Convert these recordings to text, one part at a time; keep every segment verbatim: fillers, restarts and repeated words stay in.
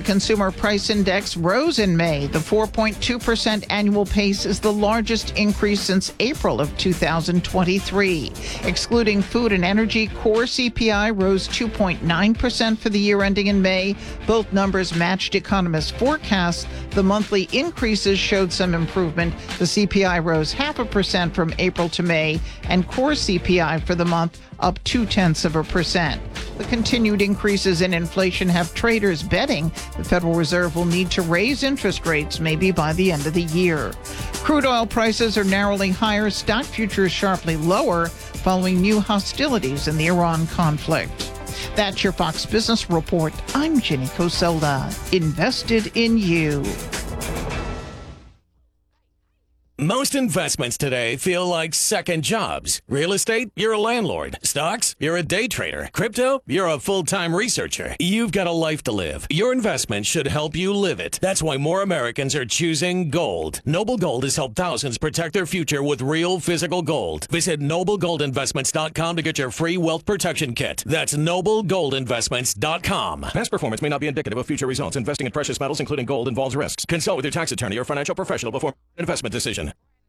Consumer Price Index rose in May. The four point two percent annual pace is the largest increase since April of two thousand twenty-three. Excluding food and energy, core C P I rose two point nine percent for the year ending in May. Both numbers matched economists' forecasts. The monthly increases showed some improvement. The C P I rose half a percent from April to May, and core C P I for the month up two-tenths of a percent. The continued increases in inflation have traders betting the Federal Reserve will need to raise interest rates maybe by the end of the year. Crude oil prices are narrowly higher, stock futures sharply lower following new hostilities in the Iran conflict. That's your Fox Business Report. I'm Jenny Coselda. Invested in you. Most investments today feel like second jobs. Real estate, you're a landlord. Stocks, you're a day trader. Crypto, you're a full-time researcher. You've got a life to live. Your investment should help you live it. That's why more Americans are choosing gold. Noble Gold has helped thousands protect their future with real physical gold. Visit noble gold investments dot com to get your free wealth protection kit. That's noble gold investments dot com. Past performance may not be indicative of future results. Investing in precious metals, including gold, involves risks. Consult with your tax attorney or financial professional before an investment decision.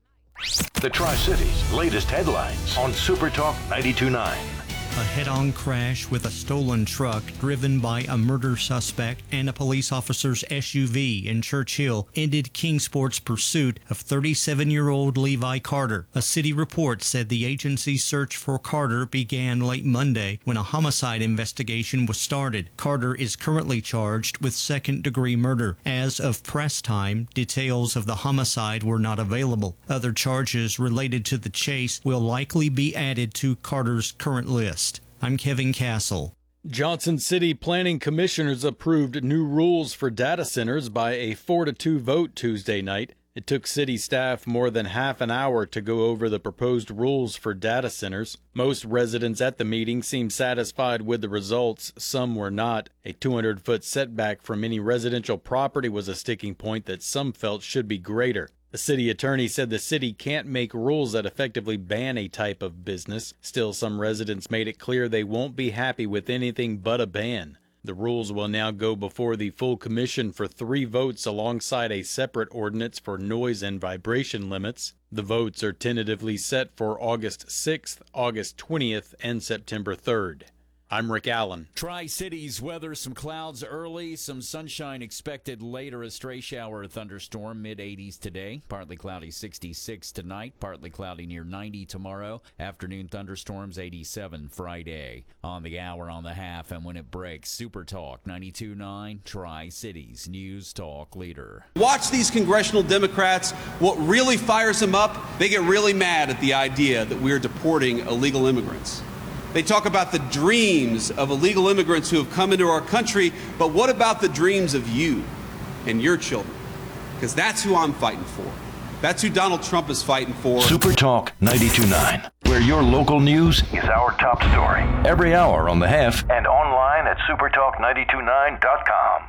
The Tri-Cities' latest headlines on Super Talk ninety-two point nine. A head-on crash with a stolen truck driven by a murder suspect and a police officer's S U V in Churchill ended Kingsport's pursuit of thirty-seven-year-old Levi Carter. A city report said the agency's search for Carter began late Monday when a homicide investigation was started. Carter is currently charged with second-degree murder. As of press time, details of the homicide were not available. Other charges related to the chase will likely be added to Carter's current list. I'm Kevin Castle. Johnson City Planning Commissioners approved new rules for data centers by a four to two vote Tuesday night. It took city staff more than half an hour to go over the proposed rules for data centers. Most residents at the meeting seemed satisfied with the results. Some were not. A two hundred foot setback from any residential property was a sticking point that some felt should be greater. The city attorney said the city can't make rules that effectively ban a type of business. Still, some residents made it clear they won't be happy with anything but a ban. The rules will now go before the full commission for three votes alongside a separate ordinance for noise and vibration limits. The votes are tentatively set for August sixth, August twentieth, and September third. I'm Rick Allen. Tri-Cities weather, some clouds early, some sunshine expected later. A stray shower or thunderstorm, mid eighties today. Partly cloudy, sixty-six tonight. Partly cloudy, near ninety tomorrow. Afternoon thunderstorms, eighty-seven Friday. On the hour, on the half, and when it breaks, Super Talk ninety-two point nine, Tri-Cities News Talk Leader. Watch these congressional Democrats. What really fires them up, they get really mad at the idea that we're deporting illegal immigrants. They talk about the dreams of illegal immigrants who have come into our country, but what about the dreams of you and your children? Because that's who I'm fighting for. That's who Donald Trump is fighting for. Super Talk ninety-two point nine, where your local news is our top story. Every hour on the half and online at super talk nine two nine dot com.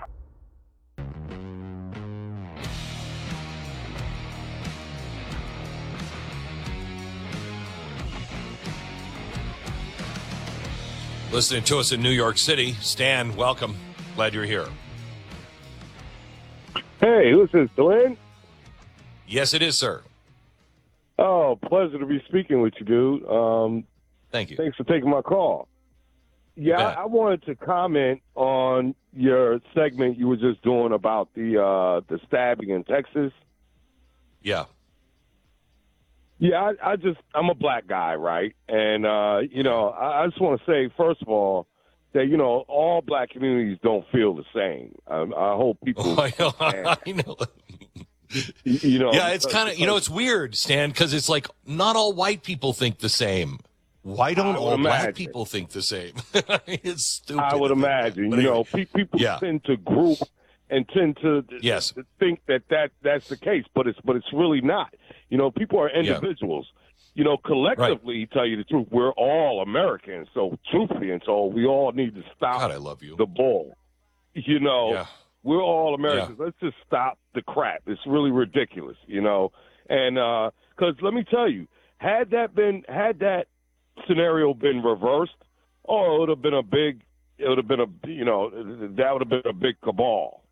Listening to us in New York City. Stan, welcome. Glad you're here. Hey, this is Glenn. Yes, it is, sir. Oh, pleasure to be speaking with you, dude. Um, Thank you. Thanks for taking my call. Yeah, I, I wanted to comment on your segment you were just doing about the uh, the stabbing in Texas. Yeah. Yeah, I, I just, I'm a black guy, right? And, uh, you know, I, I just want to say, first of all, that, you know, all black communities don't feel the same. I, I hope people. Oh, I know. I know. You know. Yeah, it's kind of, you know, it's weird, Stan, because it's like not all white people think the same. Why don't all imagine. black people think the same? It's stupid. I would imagine. But you anyway, know, pe- people yeah. tend to group and tend to, yes. to think that, that that's the case, but it's but it's really not. You know, people are individuals. Yeah. You know, collectively, right. Tell you the truth, we're all Americans. So, truth being told, we all need to stop God, I love you. the bull. You know, yeah. We're all Americans. Yeah. Let's just stop the crap. It's really ridiculous, you know. And because uh, let me tell you, had that been had that scenario been reversed, oh, it would have been a big. It would have been a, you know, that would have been a big cabal.